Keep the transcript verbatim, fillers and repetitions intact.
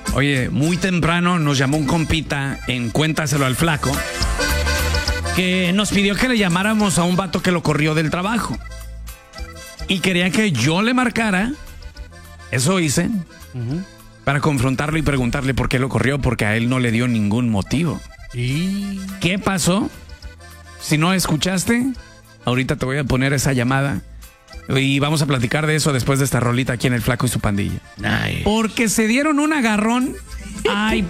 Oye, muy temprano nos llamó un compita en Cuéntaselo al Flaco, que nos pidió que le llamáramos a un vato que lo corrió del trabajo. Y quería que yo le marcara, eso hice, uh-huh. para confrontarlo y preguntarle por qué lo corrió, porque a él no le dio ningún motivo. ¿Y qué pasó? Si no escuchaste, ahorita te voy a poner esa llamada. Y vamos a platicar de eso después de esta rolita aquí en El Flaco y su Pandilla. Nice. Porque se dieron un agarrón. Ay,